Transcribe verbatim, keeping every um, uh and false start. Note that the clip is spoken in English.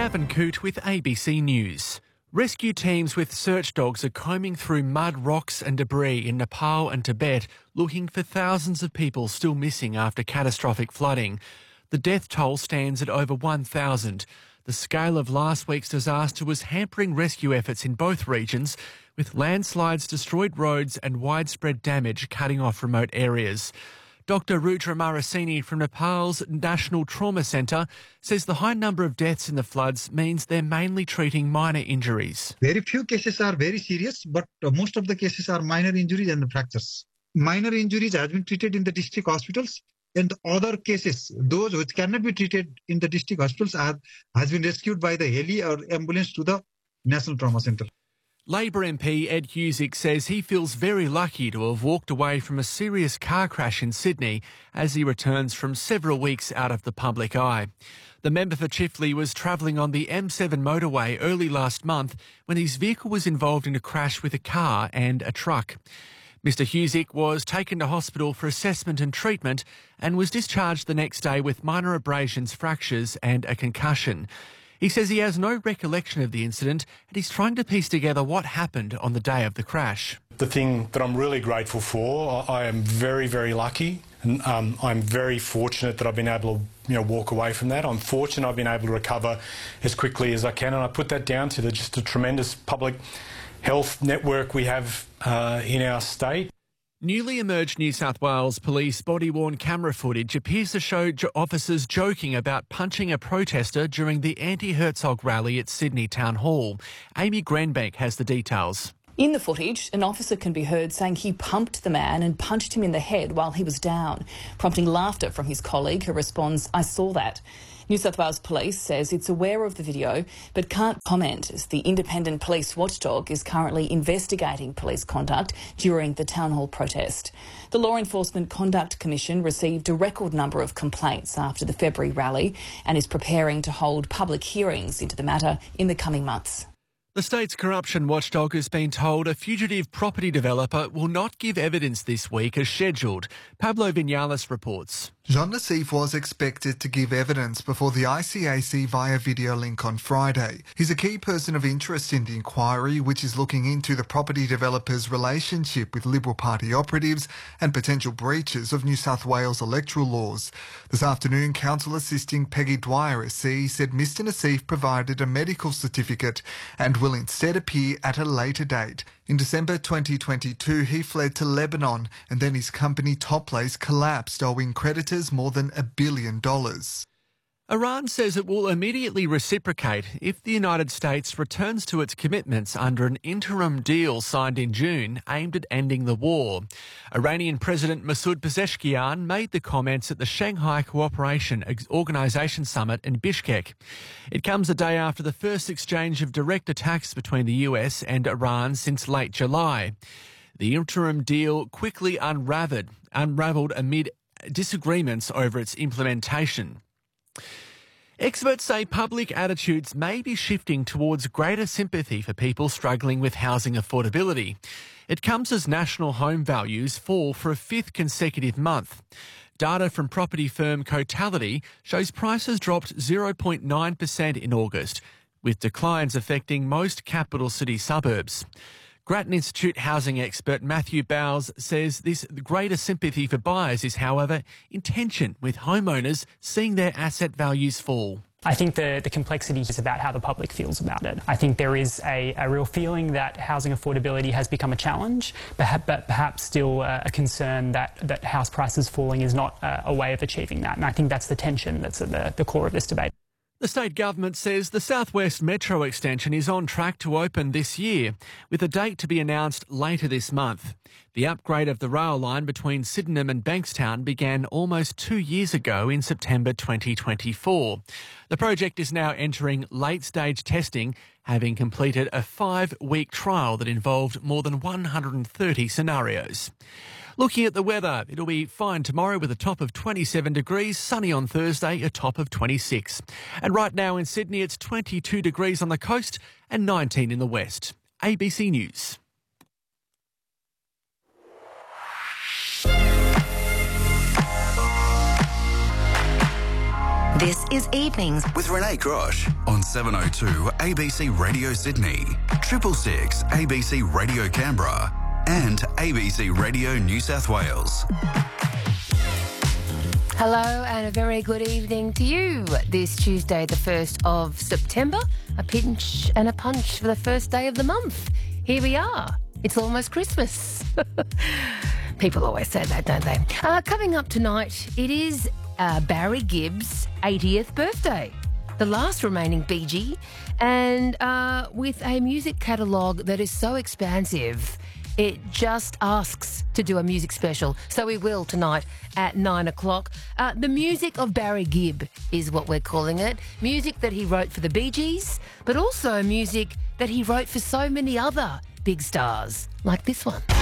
Gavin Coote with A B C News. Rescue teams with search dogs are combing through mud, rocks and debris in Nepal and Tibet, looking for thousands of people still missing after catastrophic flooding. The death toll stands at over one thousand. The scale of last week's disaster was hampering rescue efforts in both regions, with landslides, destroyed roads and widespread damage cutting off remote areas. Doctor Rudra Marasini from Nepal's National Trauma Centre says the high number of deaths in the floods means they're mainly treating minor injuries. Very few cases are very serious, but most of the cases are minor injuries and fractures. Minor injuries have been treated in the district hospitals, and other cases, those which cannot be treated in the district hospitals, are, has been rescued by the heli or ambulance to the National Trauma Centre. Labor M P Ed Husic says he feels very lucky to have walked away from a serious car crash in Sydney as he returns from several weeks out of the public eye. The member for Chifley was travelling on the M seven motorway early last month when his vehicle was involved in a crash with a car and a truck. Mister Husic was taken to hospital for assessment and treatment and was discharged the next day with minor abrasions, fractures and a concussion. He says he has no recollection of the incident and he's trying to piece together what happened on the day of the crash. The thing that I'm really grateful for, I am very, very lucky, and um, I'm very fortunate that I've been able to, you know, walk away from that. I'm fortunate I've been able to recover as quickly as I can, and I put that down to the, just a tremendous public health network we have uh, in our state. Newly emerged New South Wales Police body-worn camera footage appears to show jo- officers joking about punching a protester during the anti-Herzog rally at Sydney Town Hall. Amy Granbank has the details. In the footage, an officer can be heard saying he pumped the man and punched him in the head while he was down, prompting laughter from his colleague who responds, "I saw that." New South Wales Police says it's aware of the video but can't comment as the independent police watchdog is currently investigating police conduct during the town hall protest. The Law Enforcement Conduct Commission received a record number of complaints after the February rally and is preparing to hold public hearings into the matter in the coming months. The state's corruption watchdog has been told a fugitive property developer will not give evidence this week as scheduled. Pablo Vinales reports. Jean Nassif was expected to give evidence before the I C A C via video link on Friday. He's a key person of interest in the inquiry, which is looking into the property developer's relationship with Liberal Party operatives and potential breaches of New South Wales electoral laws. This afternoon, Counsel Assisting Peggy Dwyer S C said Mister Nassif provided a medical certificate and will instead appear at a later date. In December twenty twenty-two, he fled to Lebanon and then his company Toplace collapsed, owing creditors more than a billion dollars. Iran says it will immediately reciprocate if the United States returns to its commitments under an interim deal signed in June aimed at ending the war. Iranian President Masoud Pezeshkian made the comments at the Shanghai Cooperation Organisation Summit in Bishkek. It comes a day after the first exchange of direct attacks between the U S and Iran since late July. The interim deal quickly unravelled, unravelled amid disagreements over its implementation. Experts say public attitudes may be shifting towards greater sympathy for people struggling with housing affordability. It comes as national home values fall for a fifth consecutive month. Data from property firm Cotality shows prices dropped zero point nine percent in August, with declines affecting most capital city suburbs. Grattan Institute housing expert Matthew Bowles says this greater sympathy for buyers is, however, in tension with homeowners seeing their asset values fall. I think the, the complexity is about how the public feels about it. I think there is a, a real feeling that housing affordability has become a challenge, but, but perhaps still uh, a concern that, that house prices falling is not uh, a way of achieving that. And I think that's the tension that's at the, the core of this debate. The state government says the South West Metro extension is on track to open this year, with a date to be announced later this month. The upgrade of the rail line between Sydenham and Bankstown began almost two years ago in September twenty twenty-four. The project is now entering late-stage testing, having completed a five-week trial that involved more than one hundred thirty scenarios. Looking at the weather, it'll be fine tomorrow with a top of twenty-seven degrees, sunny on Thursday, a top of twenty-six. And right now in Sydney, it's twenty-two degrees on the coast and nineteen in the west. A B C News. This is Evenings with Renee Grosh on seven oh two A B C Radio Sydney, Triple Six A B C Radio Canberra, and A B C Radio New South Wales. Hello and a very good evening to you. This Tuesday, the first of September, a pinch and a punch for the first day of the month. Here we are. It's almost Christmas. People always say that, don't they? Uh, coming up tonight, it is uh, Barry Gibb's eightieth birthday, the last remaining Bee Gee, and uh, with a music catalogue that is so expansive, it just asks to do a music special. So we will tonight at nine o'clock. Uh, the music of Barry Gibb is what we're calling it. Music that he wrote for the Bee Gees, but also music that he wrote for so many other big stars, like this one.